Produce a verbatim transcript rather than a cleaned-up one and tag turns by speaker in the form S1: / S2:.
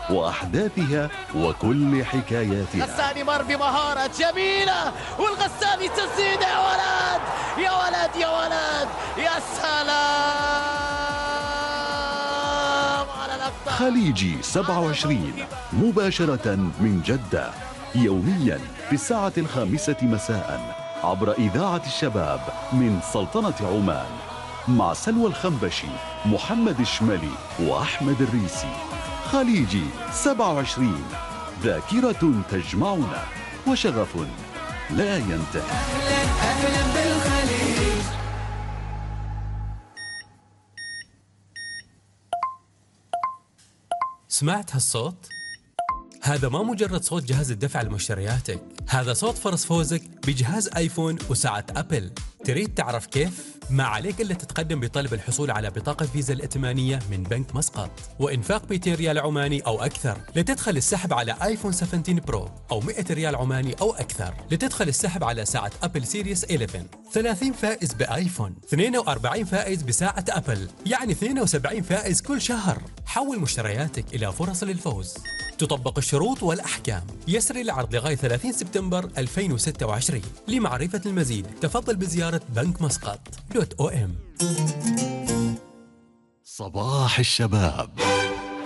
S1: وأحداثها وكل حكاياتها.
S2: غساني مر بمهارة جميلة والغساني تسديد. يا ولد يا ولد يا ولد يا سلام على الأقطار.
S1: خليجي سبعة وعشرين مباشرة من جدة، يوميا في الساعة الخامسة مساء عبر إذاعة الشباب من سلطنة عمان، مع سلوى الخنبشي، محمد الشمالي وأحمد الريسي. خليجي سبعة وعشرين، ذاكرة تجمعنا وشغف لا ينتهي.
S3: أهلا أهلا بالخليج.
S4: سمعت هالصوت؟ هذا ما مجرد صوت جهاز الدفع لمشترياتك، هذا صوت فرص فوزك بجهاز آيفون وساعة أبل. تريد تعرف كيف؟ ما عليك إلا تتقدم بطلب الحصول على بطاقة فيزا الائتمانية من بنك مسقط وإنفاق مئتين ريال عماني أو أكثر لتدخل السحب على آيفون سبعة عشر برو، أو مئة ريال عماني أو أكثر لتدخل السحب على ساعة أبل سيريس إحدى عشر. ثلاثين فائز بآيفون، اثنين وأربعين فائز بساعة أبل، يعني اثنين وسبعين فائز كل شهر. حول مشترياتك إلى فرص للفوز. تطبق الشروط والأحكام. يسري العرض لغاية ثلاثين سبتمبر ألفين وستة وعشرين. لمعرفة المزيد تفضل بزيارة بنك مسقط دوت أو إم.
S1: صباح الشباب.